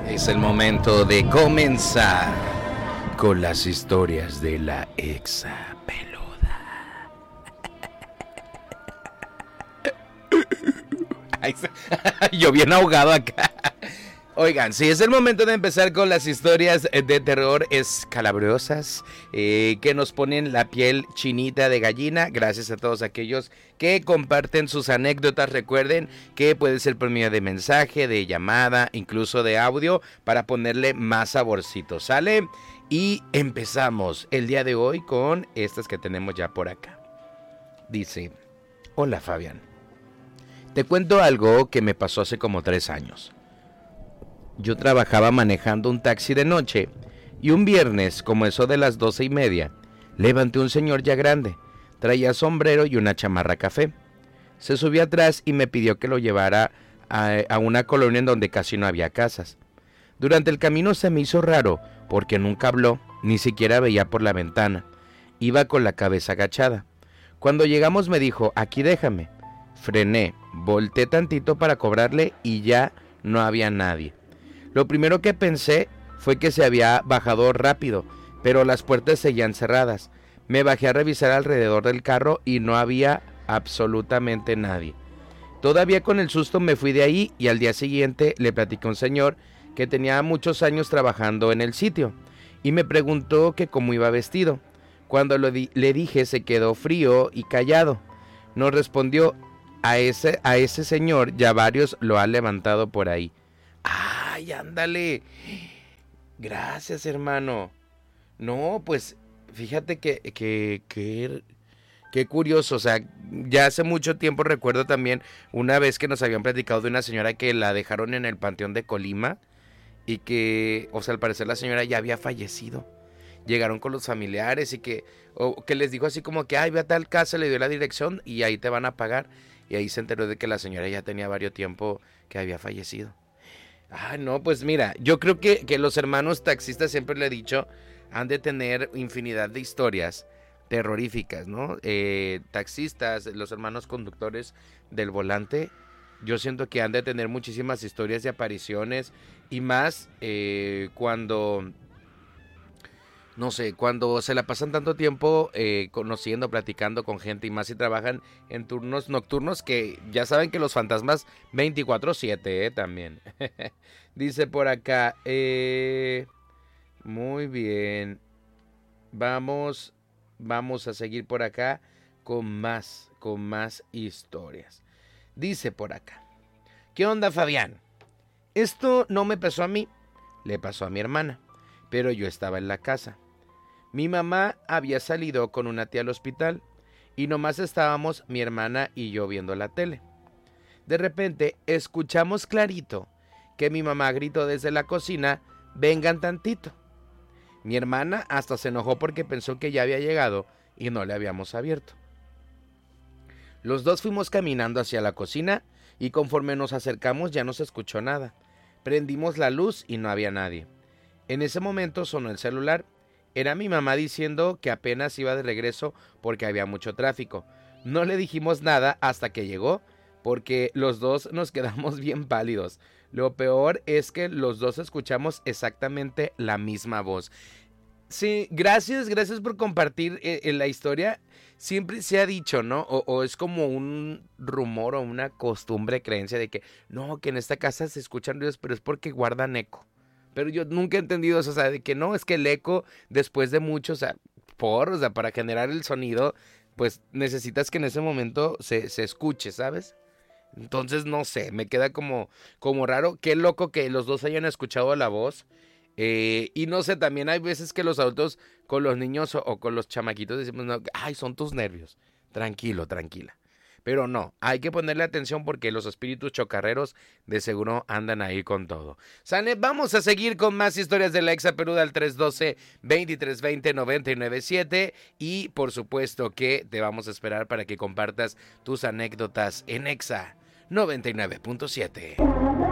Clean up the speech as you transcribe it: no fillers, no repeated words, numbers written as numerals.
Es el momento de comenzar con las historias de la exa peluda. Yo bien ahogado acá. Oigan, sí, es el momento de empezar con las historias de terror escalabrosas que nos ponen la piel chinita de gallina. Gracias a todos aquellos que comparten sus anécdotas. Recuerden que puede ser por medio de mensaje, de llamada, incluso de audio, para ponerle más saborcito, ¿sale? Y empezamos el día de hoy con estas que tenemos ya por acá. Dice: hola Fabián, te cuento algo que me pasó hace como 3 años. Yo trabajaba manejando un taxi de noche y un viernes, como eso de las 12:30, levanté un señor ya grande. Traía sombrero y una chamarra café. Se subió atrás y me pidió que lo llevara a una colonia en donde casi no había casas. Durante el camino se me hizo raro porque nunca habló, ni siquiera veía por la ventana. Iba con la cabeza agachada. Cuando llegamos me dijo: aquí déjame. Frené, volteé tantito para cobrarle y ya no había nadie. Lo primero que pensé fue que se había bajado rápido, pero las puertas seguían cerradas. Me bajé a revisar alrededor del carro y no había absolutamente nadie. Todavía con el susto me fui de ahí y al día siguiente le platiqué a un señor que tenía muchos años trabajando en el sitio y me preguntó que cómo iba vestido. Cuando le dije, se quedó frío y callado. Nos respondió: a ese señor ya varios lo han levantado por ahí. ¡Ay, ándale! Gracias, hermano. No, pues, fíjate que qué curioso. O sea, ya hace mucho tiempo recuerdo también una vez que nos habían platicado de una señora que la dejaron en el Panteón de Colima y que, o sea, al parecer la señora ya había fallecido. Llegaron con los familiares y que les dijo así como que, ay, ve a tal casa, le dio la dirección y ahí te van a pagar. Y ahí se enteró de que la señora ya tenía varios tiempo que había fallecido. Ah, no, pues mira, yo creo que los hermanos taxistas, siempre le he dicho, han de tener infinidad de historias terroríficas, ¿no? Taxistas, los hermanos conductores del volante, yo siento que han de tener muchísimas historias de apariciones y más cuando, no sé, cuando se la pasan tanto tiempo conociendo, platicando con gente y más si trabajan en turnos nocturnos, que ya saben que los fantasmas 24/7 también. Dice por acá, muy bien, vamos a seguir por acá con más historias. Dice por acá: ¿qué onda, Fabián? Esto no me pasó a mí, le pasó a mi hermana, pero yo estaba en la casa. Mi mamá había salido con una tía al hospital y nomás estábamos mi hermana y yo viendo la tele. De repente escuchamos clarito que mi mamá gritó desde la cocina: vengan tantito. Mi hermana hasta se enojó porque pensó que ya había llegado y no le habíamos abierto. Los dos fuimos caminando hacia la cocina y conforme nos acercamos ya no se escuchó nada. Prendimos la luz y no había nadie. En ese momento sonó el celular. Era mi mamá diciendo que apenas iba de regreso porque había mucho tráfico. No le dijimos nada hasta que llegó, porque los dos nos quedamos bien pálidos. Lo peor es que los dos escuchamos exactamente la misma voz. Sí, gracias por compartir la historia. Siempre se ha dicho, ¿no? O es como un rumor o una costumbre, creencia de que no, que en esta casa se escuchan ruidos, pero es porque guardan eco. Pero yo nunca he entendido eso, o sea, de que no, es que el eco, después de mucho, o sea, para generar el sonido, pues necesitas que en ese momento se escuche, ¿sabes? Entonces, no sé, me queda como raro. Qué loco que los dos hayan escuchado la voz. Y no sé, también hay veces que los adultos con los niños o con los chamaquitos decimos, no, ay, son tus nervios. Tranquilo, tranquila. Pero no, hay que ponerle atención porque los espíritus chocarreros de seguro andan ahí con todo. Sale, vamos a seguir con más historias de la Exa Peluda al 312-2320-997 y por supuesto que te vamos a esperar para que compartas tus anécdotas en Exa 99.7.